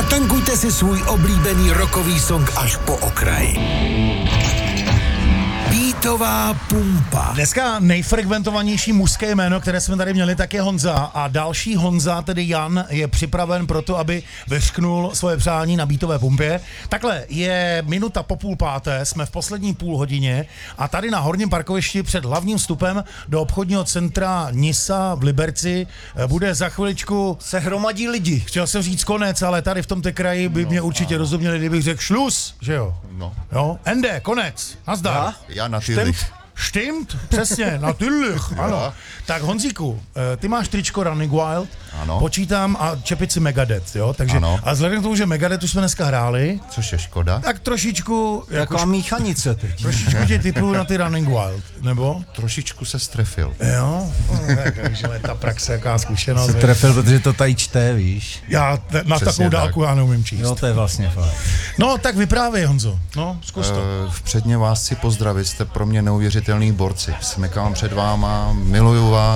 Natankujte si svůj oblíbený rockový song až po okraj. Beatová pumpa. Dneska nejfrekventovanější mužské jméno, které jsme tady měli, tak je Honza. A další Honza, tedy Jan, je připraven pro to, aby vyřknul svoje přání na beatové pumpě. Takhle, je minuta po 4:30, jsme v poslední půl hodině a tady na horním parkovišti před hlavním vstupem do obchodního centra Nisa v Liberci bude za chviličku se hromadí lidi. Chtěl jsem říct konec, ale tady v tomto kraji by mě určitě rozuměli, kdybych řekl šlus, že jo? No. Jo? Ende, konec, nazdar. Já na Tyrlich. Stimmt, přesně, natürlich, ano. Tak Honzíku, ty máš tričko Running Wild, Ano. počítám a čepici Megadeth, jo, takže, Ano. a vzhledem k tomu, že Megadeth už jsme dneska hráli, Což je škoda. tak trošičku, Taková míchanice teď. trošičku tě typuju na ty Running Wild, nebo? Trošičku se strefil. Jo, takže ta praxe, jaká zkušenost. Se trefil, protože to tady čte, víš. Já na Přesně takovou tak. dálku já neumím číst. Jo, to je vlastně fakt. No, tak vyprávěj, Honzo, no, zkus to. Vpředně vás chci pozdravit, jste pro mě neuvěřitelný borci. Smekám před váma, miluju vás.